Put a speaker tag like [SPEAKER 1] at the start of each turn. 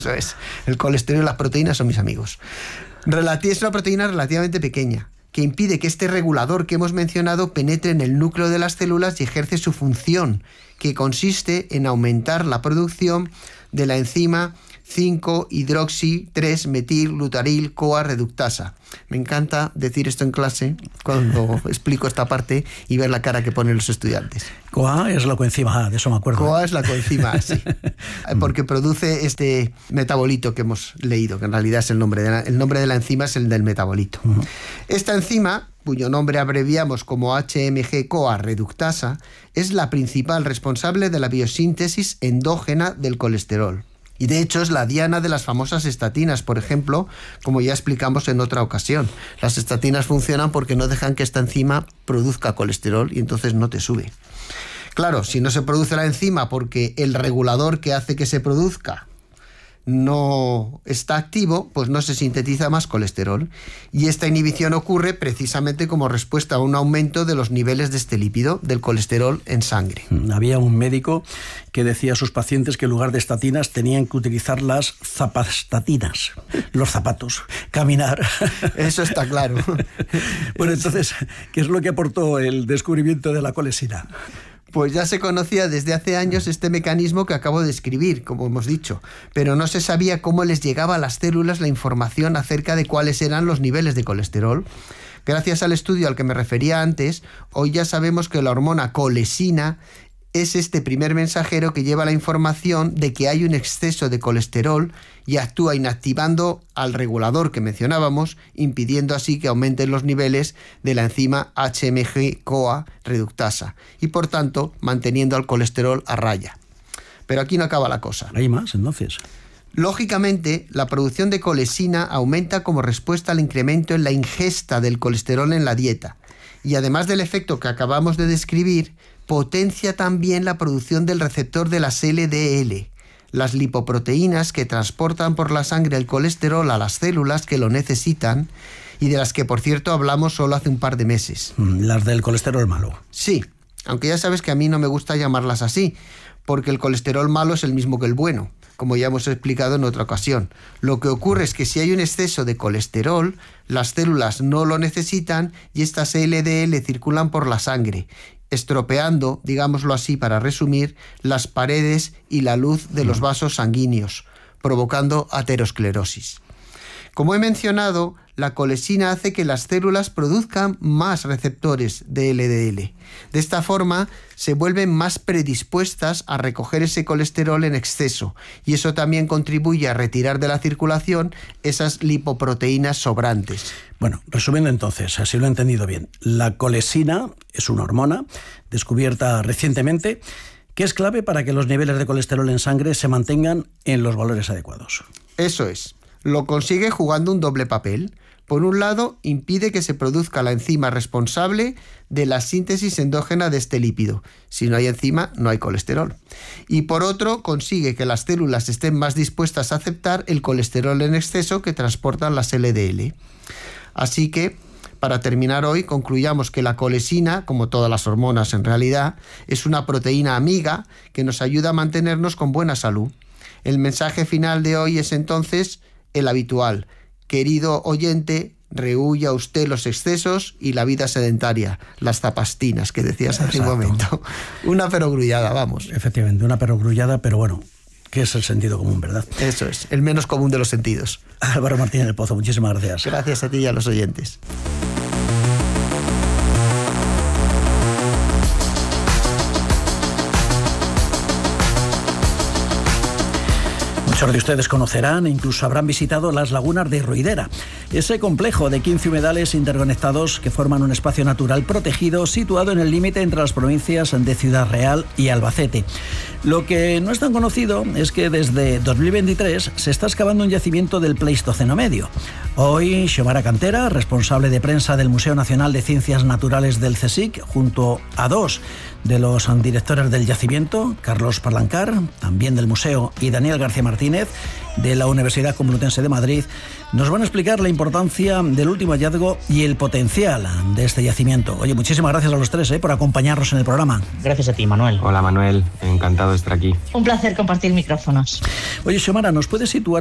[SPEAKER 1] Eso es. El colesterol y las proteínas son mis amigos. Es una proteína relativamente pequeña, que impide que este regulador que hemos mencionado penetre en el núcleo de las células y ejerce su función, que consiste en aumentar la producción de la enzima 5-hidroxi-3-metil-glutaril-CoA reductasa. Me encanta decir esto en clase cuando explico esta parte y ver la cara que ponen los estudiantes.
[SPEAKER 2] CoA es la coenzima A, de eso me acuerdo.
[SPEAKER 1] CoA es la coenzima A, sí. Porque produce este metabolito que hemos leído, que en realidad es el nombre de la enzima es el del metabolito. Esta enzima, cuyo nombre abreviamos como HMG-CoA reductasa, es la principal responsable de la biosíntesis endógena del colesterol. Y de hecho es la diana de las famosas estatinas, por ejemplo, como ya explicamos en otra ocasión. Las estatinas funcionan porque no dejan que esta enzima produzca colesterol y entonces no te sube. Claro, si no se produce la enzima porque el regulador que hace que se produzca no está activo, pues no se sintetiza más colesterol. Y esta inhibición ocurre precisamente como respuesta a un aumento de los niveles de este lípido, del colesterol en sangre.
[SPEAKER 2] Había un médico que decía a sus pacientes que en lugar de estatinas tenían que utilizar las zapastatinas, los zapatos, caminar.
[SPEAKER 1] Eso está claro.
[SPEAKER 2] Bueno, entonces, ¿qué es lo que aportó el descubrimiento de la colesina?
[SPEAKER 1] Pues ya se conocía desde hace años este mecanismo que acabo de describir, como hemos dicho, pero no se sabía cómo les llegaba a las células la información acerca de cuáles eran los niveles de colesterol. Gracias al estudio al que me refería antes, hoy ya sabemos que la hormona colesina es este primer mensajero que lleva la información de que hay un exceso de colesterol y actúa inactivando al regulador que mencionábamos, impidiendo así que aumenten los niveles de la enzima HMG-CoA reductasa y por tanto manteniendo al colesterol a raya. Pero aquí no acaba la cosa.
[SPEAKER 2] ¿Hay más entonces?
[SPEAKER 1] Lógicamente, la producción de colesina aumenta como respuesta al incremento en la ingesta del colesterol en la dieta y además del efecto que acabamos de describir, potencia también la producción del receptor de las LDL, las lipoproteínas que transportan por la sangre el colesterol a las células que lo necesitan y de las que, por cierto, hablamos solo hace un par de meses.
[SPEAKER 2] Las del colesterol malo.
[SPEAKER 1] Sí, aunque ya sabes que a mí no me gusta llamarlas así, porque el colesterol malo es el mismo que el bueno, como ya hemos explicado en otra ocasión. Lo que ocurre es que si hay un exceso de colesterol, las células no lo necesitan y estas LDL circulan por la sangre, estropeando, digámoslo así para resumir, las paredes y la luz de los vasos sanguíneos, provocando aterosclerosis. Como he mencionado, la colesina hace que las células produzcan más receptores de LDL. De esta forma, se vuelven más predispuestas a recoger ese colesterol en exceso y eso también contribuye a retirar de la circulación esas lipoproteínas sobrantes.
[SPEAKER 2] Bueno, resumiendo entonces, así lo he entendido bien, la colesina es una hormona descubierta recientemente que es clave para que los niveles de colesterol en sangre se mantengan en los valores adecuados.
[SPEAKER 1] Eso es. Lo consigue jugando un doble papel. Por un lado, impide que se produzca la enzima responsable de la síntesis endógena de este lípido. Si no hay enzima, no hay colesterol. Y por otro, consigue que las células estén más dispuestas a aceptar el colesterol en exceso que transportan las LDL. Así que, para terminar hoy, concluyamos que la colesina, como todas las hormonas en realidad, es una proteína amiga que nos ayuda a mantenernos con buena salud. El mensaje final de hoy es entonces el habitual. Querido oyente, rehuya usted los excesos y la vida sedentaria, las zapastinas que decías hace un momento. Una perogrullada, vamos.
[SPEAKER 2] Efectivamente, una perogrullada, pero bueno, que es el sentido común, ¿verdad?
[SPEAKER 1] Eso es, el menos común de los sentidos.
[SPEAKER 2] Álvaro Martínez del Pozo, muchísimas gracias.
[SPEAKER 1] Gracias a ti y a los oyentes.
[SPEAKER 2] Muchos de ustedes conocerán e incluso habrán visitado las lagunas de Ruidera, ese complejo de 15 humedales interconectados que forman un espacio natural protegido situado en el límite entre las provincias de Ciudad Real y Albacete. Lo que no es tan conocido es que desde 2023 se está excavando un yacimiento del Pleistoceno medio. Hoy, Xiomara Cantera, responsable de prensa del Museo Nacional de Ciencias Naturales del CSIC, junto a dos de los directores del yacimiento, Carlos Parlancar, también del museo, y Daniel García Martínez, de la Universidad Complutense de Madrid, nos van a explicar la importancia del último hallazgo y el potencial de este yacimiento. Oye, muchísimas gracias a los tres por acompañarnos en el programa.
[SPEAKER 3] Gracias a ti, Manuel.
[SPEAKER 4] Hola, Manuel. Encantado de estar aquí.
[SPEAKER 5] Un placer compartir micrófonos.
[SPEAKER 2] Oye, Xiomara, ¿nos puedes situar